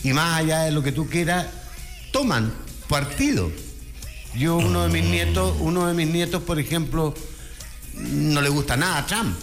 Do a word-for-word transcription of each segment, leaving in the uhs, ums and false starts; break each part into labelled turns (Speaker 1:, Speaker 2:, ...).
Speaker 1: y más allá de lo que tú quieras, toman partido. Yo, uno de mis nietos, uno de mis nietos, por ejemplo, no le gusta nada a Trump.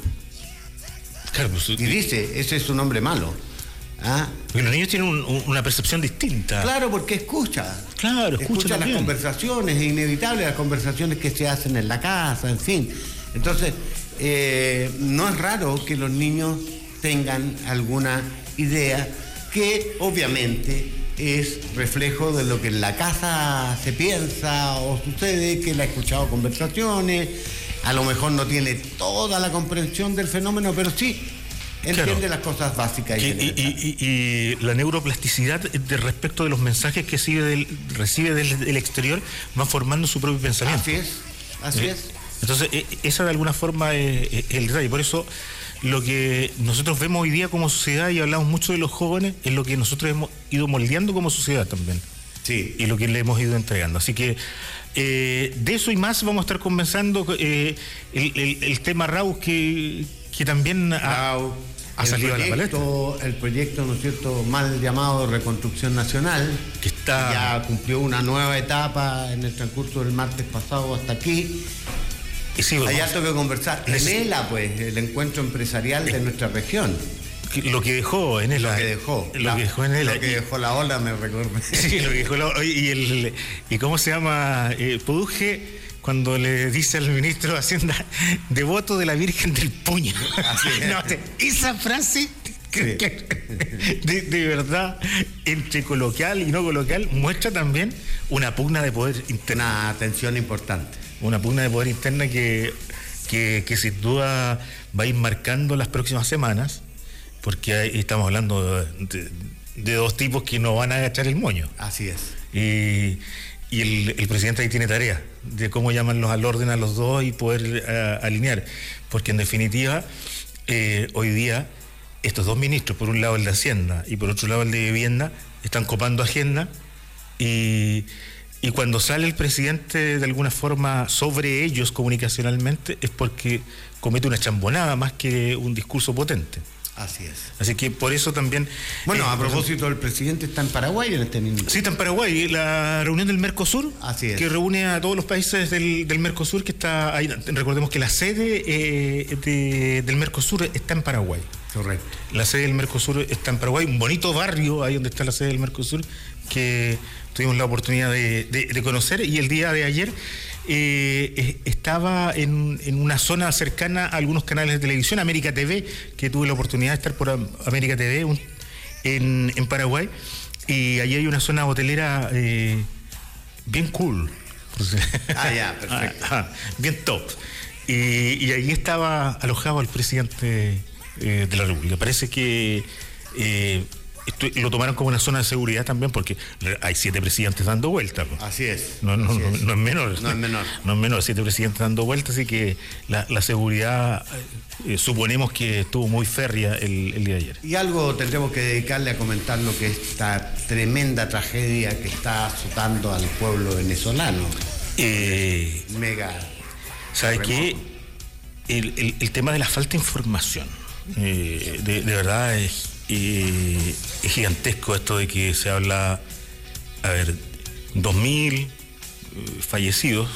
Speaker 2: Claro, pues,
Speaker 1: y dice, ese es un hombre malo. ¿Ah?
Speaker 2: Porque los niños tienen un, un, una percepción distinta.
Speaker 1: Claro, porque escucha.
Speaker 2: Claro, escucha,
Speaker 1: escucha las
Speaker 2: también.
Speaker 1: conversaciones, es inevitable las conversaciones que se hacen en la casa, en fin. Entonces, eh, no es raro que los niños tengan alguna idea que obviamente es reflejo de lo que en la casa se piensa o sucede, que él ha escuchado conversaciones, a lo mejor no tiene toda la comprensión del fenómeno, pero sí entiende claro. las cosas básicas.
Speaker 2: Y, y, y, y la neuroplasticidad de respecto de los mensajes que recibe del, recibe del, del exterior va formando su propio pensamiento.
Speaker 1: Así es, así
Speaker 2: ¿Eh?
Speaker 1: es.
Speaker 2: Entonces, esa de alguna forma es, es el detalle. Por eso, lo que nosotros vemos hoy día como sociedad, y hablamos mucho de los jóvenes, es lo que nosotros hemos ido moldeando como sociedad también.
Speaker 1: Sí.
Speaker 2: Y lo que le hemos ido entregando. Así que eh, de eso y más vamos a estar conversando. Eh, el, el, el tema Raúl, que, que también ha, ha salido a la palestra.
Speaker 1: El proyecto, ¿no es cierto?, mal llamado Reconstrucción Nacional,
Speaker 2: que está...
Speaker 1: ya cumplió una nueva etapa en el transcurso del martes pasado hasta aquí.
Speaker 2: Y sí,
Speaker 1: hay harto que conversar.
Speaker 2: Es...
Speaker 1: ENELA, pues, el encuentro empresarial es... de nuestra región.
Speaker 2: Lo que dejó ENELA.
Speaker 1: Lo que dejó.
Speaker 2: Lo
Speaker 1: la,
Speaker 2: que dejó ENELA.
Speaker 1: Lo que dejó la ola, me recuerdo.
Speaker 2: Sí, lo que dejó la ola. Y, el, y ¿cómo se llama? Eh, Produje, cuando le dice al ministro de Hacienda, devoto de la Virgen del Puño. Así es. No, esa frase... Sí. De, de verdad, entre coloquial y no coloquial, muestra también una pugna de poder interna.
Speaker 1: Una tensión importante.
Speaker 2: Una pugna de poder interna que, que, que sin duda va a ir marcando las próximas semanas, porque ahí estamos hablando de, de, de dos tipos que no van a agachar el moño.
Speaker 1: Así es.
Speaker 2: Y, y el, el presidente ahí tiene tarea de cómo llamarlos al orden a los dos y poder uh, alinear, porque en definitiva, eh, hoy día, estos dos ministros, por un lado el de Hacienda y por otro lado el de Vivienda, están copando agenda y, y cuando sale el presidente de alguna forma sobre ellos comunicacionalmente es porque comete una chambonada más que un discurso potente.
Speaker 1: Así es.
Speaker 2: Así que por eso también...
Speaker 1: Bueno,
Speaker 2: eh,
Speaker 1: a propósito, el presidente está en Paraguay en este minuto.
Speaker 2: Sí, está en Paraguay, la reunión del Mercosur,
Speaker 1: así es,
Speaker 2: que reúne a todos los países del, del Mercosur, que está ahí. Recordemos que la sede eh, de, del Mercosur está en Paraguay.
Speaker 1: Correcto.
Speaker 2: La sede del Mercosur está en Paraguay, un bonito barrio ahí donde está la sede del Mercosur, que tuvimos la oportunidad de, de, de conocer, y el día de ayer eh, estaba en, en una zona cercana a algunos canales de televisión, América T V, que tuve la oportunidad de estar por América T V un, en, en Paraguay, y allí hay una zona hotelera eh, bien cool.
Speaker 1: Ah, ya, perfecto.
Speaker 2: Ah, ah, bien top. Y, y allí estaba alojado el presidente eh, de la República. Parece que eh, esto lo tomaron como una zona de seguridad también, porque hay siete presidentes dando vueltas.
Speaker 1: Así es.
Speaker 2: No, no,
Speaker 1: así
Speaker 2: no,
Speaker 1: es.
Speaker 2: no es menor.
Speaker 1: No es menor.
Speaker 2: No es menor, siete presidentes dando vueltas, así que la, la seguridad eh, suponemos que estuvo muy férrea el, el día de ayer.
Speaker 1: Y algo tendremos que dedicarle a comentar lo que es esta tremenda tragedia que está azotando al pueblo venezolano.
Speaker 2: Eh,
Speaker 1: Mega.
Speaker 2: ¿Sabe qué? El, el, el tema de la falta de información, eh, de, de verdad es, eh, es gigantesco esto de que se habla, a ver, dos mil eh, fallecidos,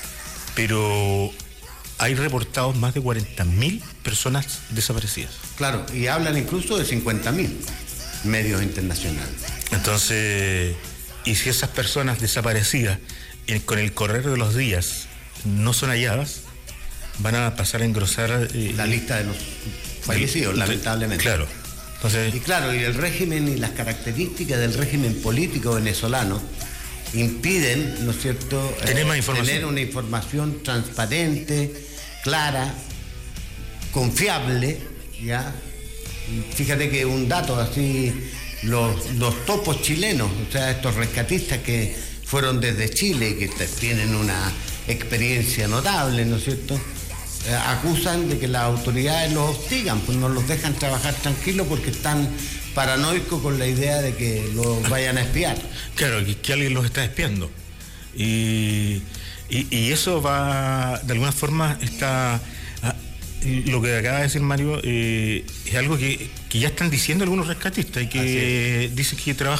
Speaker 2: pero hay reportados más de cuarenta mil personas desaparecidas.
Speaker 1: Claro, y hablan incluso de cincuenta mil medios internacionales.
Speaker 2: Entonces, y si esas personas desaparecidas eh, con el correr de los días no son halladas, van a pasar a engrosar eh,
Speaker 1: la lista de los fallecidos, de, lamentablemente.
Speaker 2: Claro. Entonces,
Speaker 1: y claro, y el régimen y las características del régimen político venezolano impiden, ¿no es cierto?,
Speaker 2: tener,
Speaker 1: eh,
Speaker 2: más información.
Speaker 1: tener una información transparente, clara, confiable, ¿ya? Fíjate que un dato así, los, los topos chilenos, o sea, estos rescatistas que fueron desde Chile, que tienen una experiencia notable, ¿no es cierto?, eh, acusan de que las autoridades los hostigan, pues no los dejan trabajar tranquilos porque están paranoicos con la idea de que los vayan a espiar.
Speaker 2: Claro, que, que alguien los está espiando. Y, y, y eso va, de alguna forma, está... Lo que acaba de decir Mario eh, es algo que, que ya están diciendo algunos rescatistas y que dicen que trabajan